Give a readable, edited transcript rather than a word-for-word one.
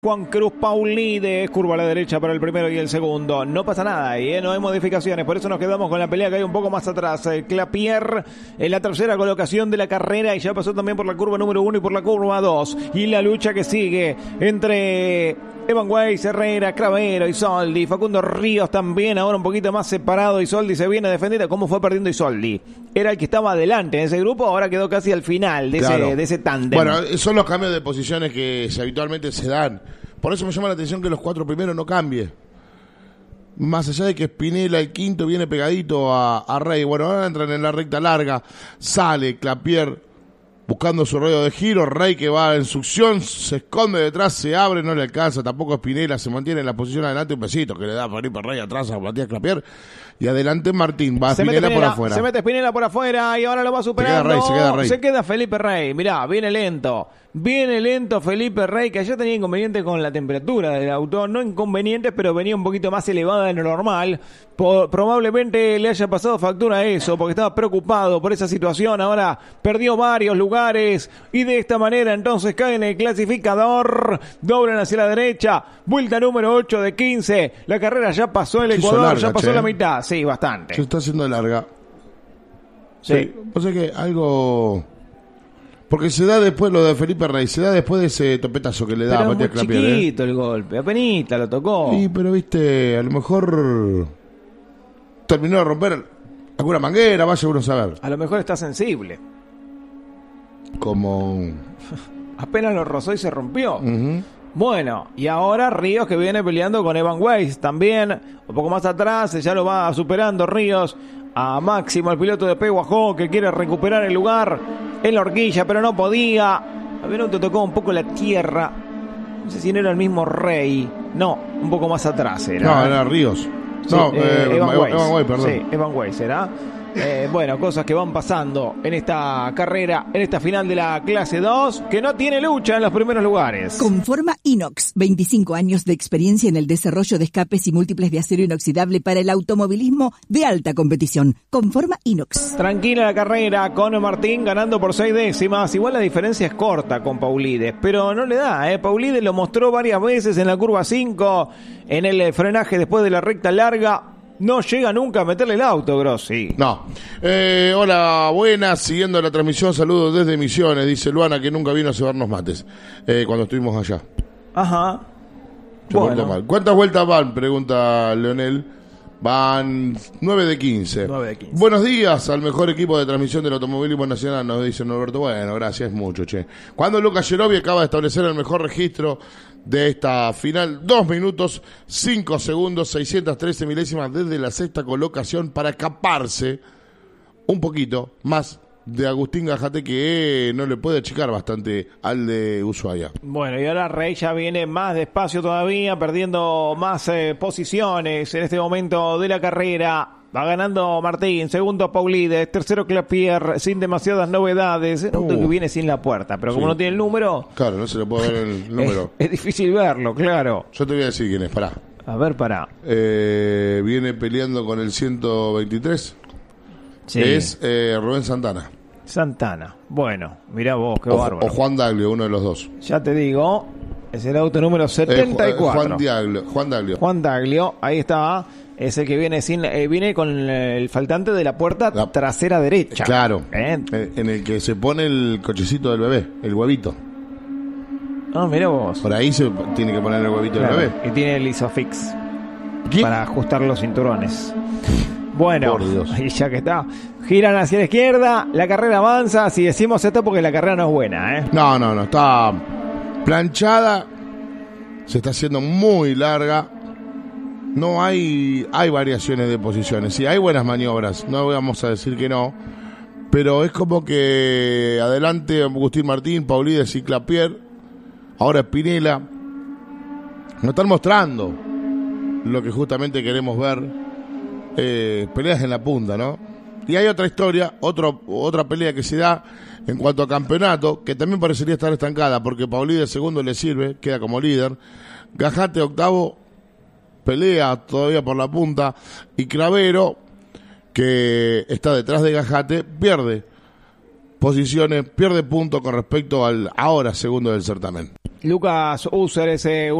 Juan Cruz Paulide, curva a la derecha para el primero y el segundo. No pasa nada ahí, no hay modificaciones, por eso nos quedamos con la pelea que hay un poco más atrás. Clapier en la tercera colocación de la carrera y ya pasó también por la curva número 1 y por la curva 2. Y la lucha que sigue entre Evan Weiss, Herrera, Cravero, Isoldi, Facundo Ríos también, ahora un poquito más separado. Isoldi se viene defendiendo. ¿Cómo fue perdiendo Isoldi? Era el que estaba adelante en ese grupo, ahora quedó casi al final de ese tándem. Bueno, son los cambios de posiciones que habitualmente se dan. Por eso me llama la atención que los cuatro primeros no cambie. Más allá de que Spinella, el quinto, viene pegadito a Rey. Bueno, ahora entran en la recta larga. Sale Clapier buscando su radio de giro. Rey que va en succión, se esconde detrás, se abre, no le alcanza. Tampoco Spinella se mantiene en la posición adelante. Un besito que le da Felipe Rey atrás a Matías Clapier. Y adelante Martín, va Spinella por afuera. Se mete Spinella por afuera y ahora lo va superando. Se queda Felipe Rey. Mirá, viene lento Felipe Rey, que ayer tenía inconvenientes con la temperatura del auto. No inconvenientes, pero venía un poquito más elevada de lo normal. Probablemente le haya pasado factura a eso, porque estaba preocupado por esa situación. Ahora perdió varios lugares y de esta manera entonces cae en el clasificador. Doblan hacia la derecha. Vuelta número 8 de 15. La carrera ya pasó el Ecuador, larga, ya pasó la mitad. Sí, bastante. Se está haciendo larga. Sí. O sea que algo... Porque se da después lo de Felipe Rey, se da después de ese topetazo que le da a Matías Clapier. Pero chiquito el golpe, apenita lo tocó. Sí, pero viste, a lo mejor terminó de romper alguna manguera, vaya uno a saber. A lo mejor está sensible. Como... Apenas lo rozó y se rompió. Bueno, y ahora Ríos que viene peleando con Evan Weiss también, un poco más atrás, ya lo va superando Ríos a Máximo, el piloto de Peguajó, que quiere recuperar el lugar en la horquilla, pero no podía. A ver, te tocó un poco la tierra. No sé si no era el mismo Rey. No, un poco más atrás era. No, era Ríos. Sí, no, Evan Weiss, perdón. Sí, Evan Weiss era. Bueno, cosas que van pasando en esta carrera, en esta final de la clase 2, que no tiene lucha en los primeros lugares. Conforma Inox, 25 años de experiencia en el desarrollo de escapes y múltiples de acero inoxidable para el automovilismo de alta competición. Conforma Inox. Tranquila la carrera con Martín ganando por 6 décimas. Igual la diferencia es corta con Paulides, pero no le da, Paulides lo mostró varias veces en la curva 5, en el frenaje después de la recta larga. No llega nunca a meterle el auto, Grossi. No. Hola, buenas. Siguiendo la transmisión, saludos desde Misiones. Dice Luana que nunca vino a cebarnos mates cuando estuvimos allá. Ajá. Bueno. ¿Cuántas vueltas van? Pregunta Leonel. Van 9 de 15. 9 de 15. Buenos días al mejor equipo de transmisión del automovilismo nacional, nos dice Norberto. Bueno, gracias mucho, che. Cuando Lucas Yerovi acaba de establecer el mejor registro de esta final, 2 minutos, 5 segundos, 613 milésimas desde la sexta colocación para escaparse un poquito más de Agustín Gajate, que no le puede achicar bastante al de Ushuaia. Bueno, y ahora Rey ya viene más despacio todavía, perdiendo más posiciones en este momento de la carrera. Va ganando Martín, segundo Paulides, tercero Clapier, sin demasiadas novedades. Un auto que viene sin la puerta, pero como no tiene el número... Claro, no se le puede ver el número. Es difícil verlo, claro. Yo te voy a decir quién es, pará. A ver, pará. Viene peleando con el 123. Sí. Es Rubén Santana. Bueno, mirá vos, qué bárbaro. O Juan Daglio, uno de los dos. Ya te digo, es el auto número 74. Juan Daglio, ahí está. Es el que viene con el faltante de la puerta trasera derecha. Claro, en el que se pone el cochecito del bebé, el huevito. Ah, mirá vos. Por ahí se tiene que poner el huevito del bebé. Y tiene el Isofix para ajustar los cinturones. Bueno, y ya que está, giran hacia la izquierda, la carrera avanza. Si decimos esto porque la carrera no es buena, No, está planchada, se está haciendo muy larga. No hay variaciones de posiciones. Sí, hay buenas maniobras, no vamos a decir que no, pero es como que adelante Agustín Martín, Paulides y Clapier, ahora Spinella, nos están mostrando lo que justamente queremos ver, peleas en la punta, ¿no? Y hay otra historia, otra pelea que se da en cuanto a campeonato, que también parecería estar estancada, porque Paulides segundo le sirve, queda como líder, Gajate octavo, pelea todavía por la punta, y Cravero, que está detrás de Gajate, pierde posiciones, pierde puntos con respecto al ahora segundo del certamen. Lucas User, ese